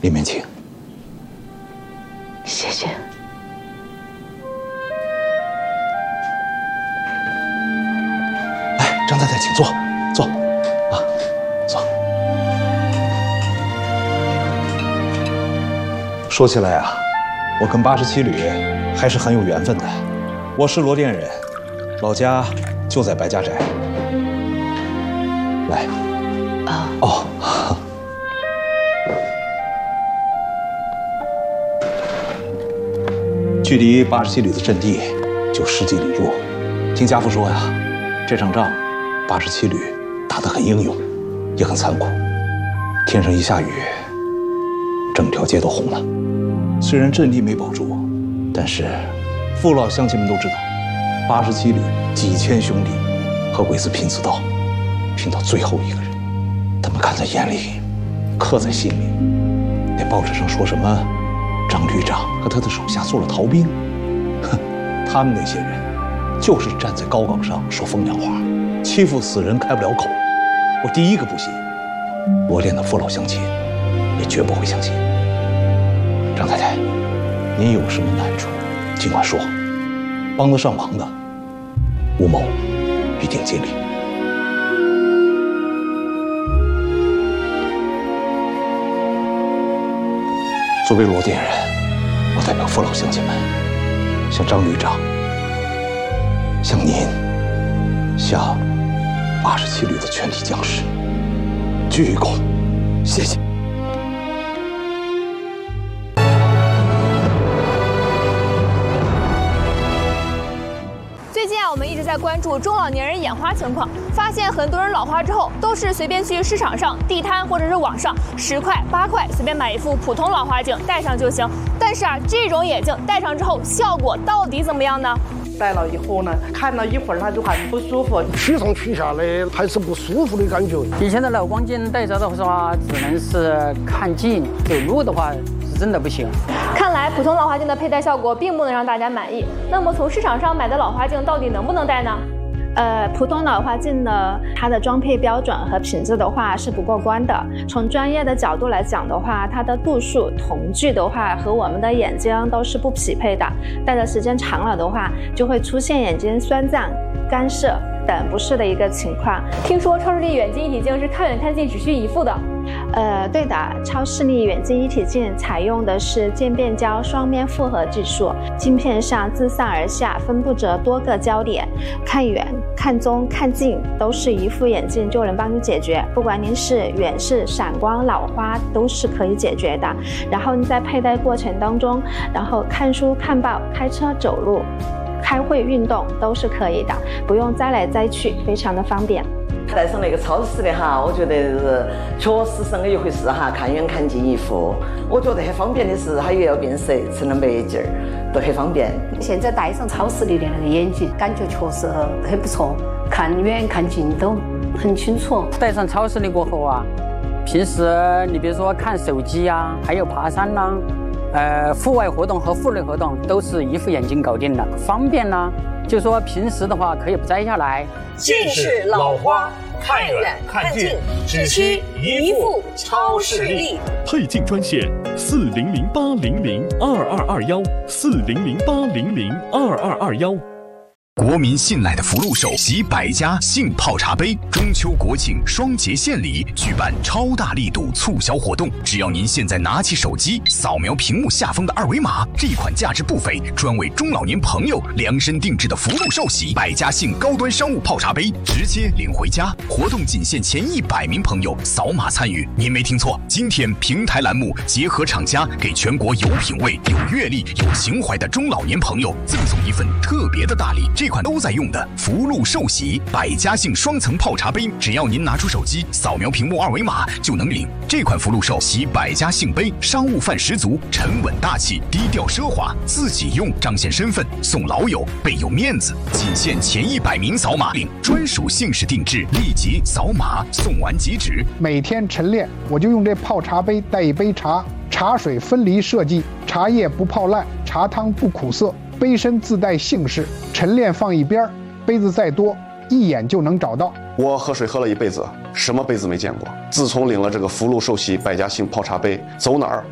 里面请。 谢谢。 来，张太太，请坐，坐，啊，坐。说起来啊，我跟87旅还是很有缘分的。我是罗店人，老家就在白家寨。来。 啊。 哦。距离87旅的阵地就10几里路。听家父说呀，这场仗87旅打得很英勇，也很残酷。天上一下雨，整条街都红了。虽然阵地没保住，但是父老乡亲们都知道，87旅几千兄弟和鬼子拼刺刀，拼到最后一个人。他们看在眼里，刻在心里。那报纸上说什么张旅长和他的手下做了逃兵，哼，他们那些人就是站在高岗上说风凉话，欺负死人开不了口。我第一个不信，我连的父老乡亲也绝不会相信。张太太，您有什么难处尽管说，帮得上忙的，吴某一定尽力。作为罗店人，我代表父老乡亲们，向张旅长、向您、向87旅的全体将士鞠一躬，谢谢。 最近啊，我们一直在关注中老年人眼花情况，发现很多人老花之后都是随便去市场上、地摊或者是网上10块、8块随便买一副普通老花镜戴上就行。但是啊，这种眼镜戴上之后效果到底怎么样呢？ 戴了以后呢，看了一会儿他就很不舒服， 取上取下来还是不舒服的感觉。 以前的老光镜戴着的话，只能是看近，走路的话是真的不行。 看来普通老花镜的佩戴效果并不能让大家满意。那么从市场上买的老花镜到底能不能戴呢？ 普通老花镜呢，它的装配标准和品质的话是不过关的。从专业的角度来讲的话，它的度数、瞳距的话和我们的眼睛都是不匹配的。戴的时间长了的话，就会出现眼睛酸胀、干涩等不适的一个情况。 听说超视力远近一体镜是看远看近只需一副的。 对的，超视力远近一体镜采用的是渐变焦双面复合技术，镜片上自上而下分布着多个焦点，看远、看中、看近都是一副眼镜就能帮你解决。不管您是远视、散光、老花，都是可以解决的。然后你在佩戴过程当中，然后看书、看报、开车、走路、开会、运动都是可以的，不用摘来摘去，非常的方便。 戴上那个超视的哈，我觉得确实是那一回事哈，看远看近一副。我觉得很方便的是，它也要变色，成了墨镜儿，都很方便。 现在戴上超视力的那个眼镜，感觉确实很不错，看远看近都很清楚。 戴上超视力过后啊，平时你比如说看手机啊，还有爬山啦、户外活动和户内活动都是一副眼镜搞定了，方便呢。就说平时的话可以不摘下来。 近视老花，看远看近，只需一副超视力。 配镜专线：4008002221，4008002221。 国民信赖的福禄寿喜百家杏泡茶杯中秋国庆双节献礼举办超大力度促销活动，只要您现在拿起手机扫描屏幕下方的二维码，这款价值不菲、专为中老年朋友量身定制的福禄寿喜百家姓高端商务泡茶杯直接领回家。活动仅限前100名朋友扫码参与。您没听错，今天平台栏目结合厂家，给全国有品位、有阅历、有情怀的中老年朋友赠送一份特别的大礼。这款都在用的福禄寿喜百家姓双层泡茶杯，只要您拿出手机扫描屏幕二维码就能领。这款福禄寿喜百家姓杯商务范十足，沉稳大气，低调奢华，自己用彰显身份，送老友倍有面子。仅限前100名扫码领，专属姓氏定制，立即扫码送完即止。 每天晨练我就用这泡茶杯带一杯茶，茶水分离设计，茶叶不泡烂，茶汤不苦涩，杯身自带姓氏，晨练放一边，杯子再多一眼就能找到。 我喝水喝了一辈子，什么杯子没见过。自从领了这个福禄寿喜百家姓泡茶杯，走哪儿